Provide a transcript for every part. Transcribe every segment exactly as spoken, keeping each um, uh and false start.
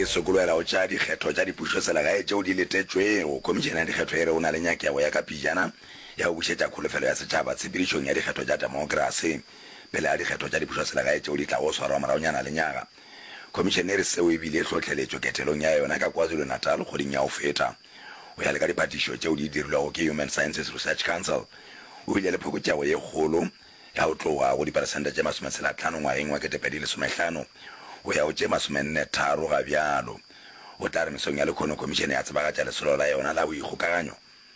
re sokolwela o tša dikgetho tša dipušo selegae tšeo di letetšwe go komišene ya dikgetho e re o na le nyakeago ya ka pijana ya go bušetša kholofelo ya setšhaba tshepedišong ya dikgetho tša demokrasi pele ya dikgetho tša dipušo selegae tšeo di tla go swarwa moraonyana le nyaga. Komišene e re seo ebile e tlhotlheletšo ketelong ya yona ka KwaZulu Natal kgoding ya go feta. O ya le ka diphatišo tšeo di dirilwago ke Human Sciences Research Council o ile le phokotšago ye kgolo ya go tloga go diperesente tše masometselahlano ngwageng wa ketepedi lesomehlano o ya go tše masomenne tharo ga bjalo. O tla re mesong ya lekgono komišene ya tsebagatša lesolo la yona la boikgokaganyo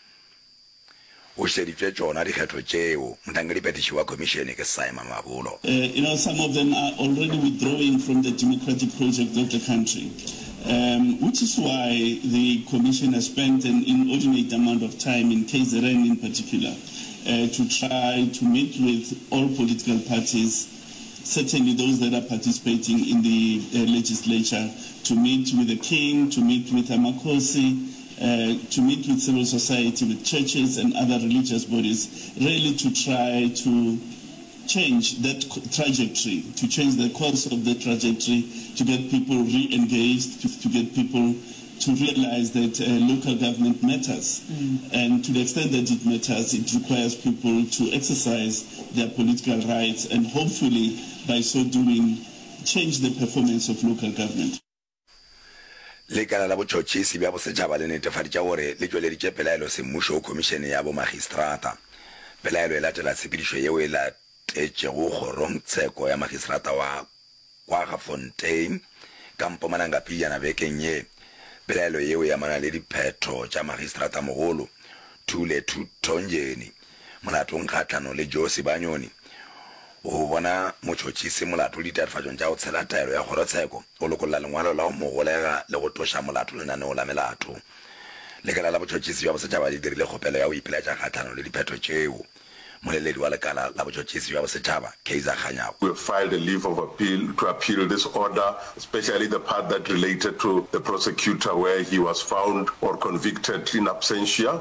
o šeditšwe tšona dikgetho tšeo motlhankediphethiši wa komišene ke Simon Mabolo. Uh, you know, some of them are already withdrawing from the democratic project of the country, um, which is why the commission has spent an inordinate amount of time in K Z N in particular uh, to try to meet with all political parties, certainly those that are participating in the uh, legislature, to meet with the king, to meet with Amakosi, Uh, to meet with civil society, with churches and other religious bodies, really to try to change that trajectory, to change the course of the trajectory, to get people re-engaged, to, to get people to realize that uh, local government matters. Mm. And to the extent that it matters, it requires people to exercise their political rights and hopefully by so doing change the performance of local government. Lekala la botšhotšhisi bja bosetšhaba le netefaditša gore le tšweleditše pelaelo semmušo o komišene ya bomagistrata. Pelaelo e latela tshepedišo yeo e latetšego kgorong tsheko ya magistrata wa Kwaggafontein ka Mpumalanga pejana bekeng ye. Pelaelo yeo e amana le diphetho tša magistrata mogolo Thule Thonjeni molatong kgahlano le Josi Banyoni o bona motšhotšhisi molato le ditatofatšong tša go tshela taelo ya kgorotsheko o lokolola lengwalo la go mogolega le go toša molato lenaneo la melato. Lekala la botšhotšhisi bja bosetšhaba le dirile kgopelo ya go ipeeletša kgahlano le diphetho tšeo. Moleledi wa lekala la botšhotšhisi bja bosetšhaba Kaiser Kganyago. We filed a leave of appeal to appeal this order, especially the part that related to the prosecutor where he was found or convicted in absentia.